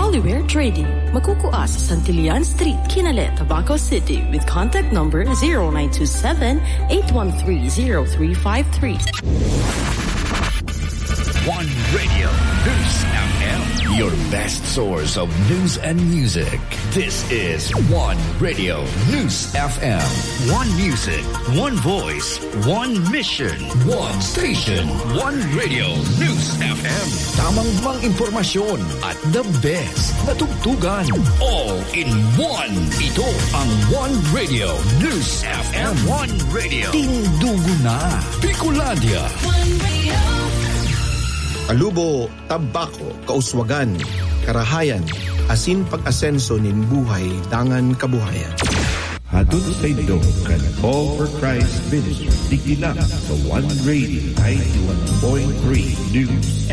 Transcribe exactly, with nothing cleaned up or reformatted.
Holyware Trading. Magkukuha sa Santillan Street, Kinale, Tabaco City with contact number zero nine two seven, eight one three, zero three five three. One Radio News F M, your best source of news and music. This is One Radio News F M. One music, one voice, one mission, one station. One Radio News F M. Tamang-tamang impormasyon at the best na tugtugan. All in one. Ito ang One Radio News F M. One Radio. Tindugo na. Bicolandia. One Radio. Alubo, tabako, kauswagan, karahayan, asin pag-asenso nin buhay, dangan kabuhayan. Hatun sa ito, kan All for Christ Ministry, tigilang sa One Radio ninety-one point three News